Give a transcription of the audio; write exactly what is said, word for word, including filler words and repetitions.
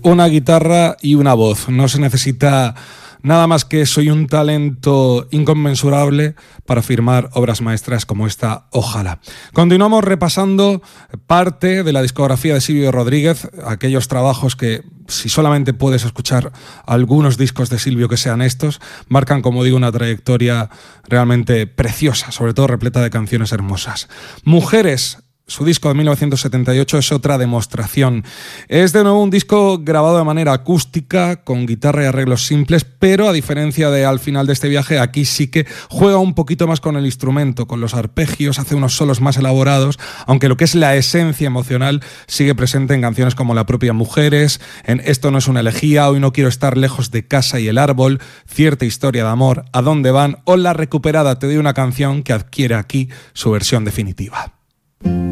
una guitarra y una voz. No se necesita nada más que eso y un talento inconmensurable para firmar obras maestras como esta, Ojalá. Continuamos repasando parte de la discografía de Silvio Rodríguez, aquellos trabajos que, si solamente puedes escuchar algunos discos de Silvio que sean estos, marcan, como digo, una trayectoria realmente preciosa, sobre todo repleta de canciones hermosas. Mujeres. Su disco de mil novecientos setenta y ocho es otra demostración. Es de nuevo un disco grabado de manera acústica, con guitarra y arreglos simples, pero a diferencia de Al final de este viaje, aquí sí que juega un poquito más con el instrumento, con los arpegios, hace unos solos más elaborados, aunque lo que es la esencia emocional sigue presente en canciones como la propia Mujeres, en Esto no es una elegía, Hoy no quiero estar lejos de casa y el árbol, Cierta historia de amor, ¿A dónde van? O la recuperada Te doy una canción, que adquiere aquí su versión definitiva.